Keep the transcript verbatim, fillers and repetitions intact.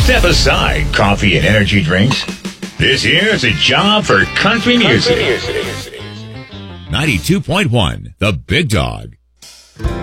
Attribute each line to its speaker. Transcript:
Speaker 1: Step aside coffee and energy drinks. This here's a job for country music.
Speaker 2: ninety-two point one, The Big Dog.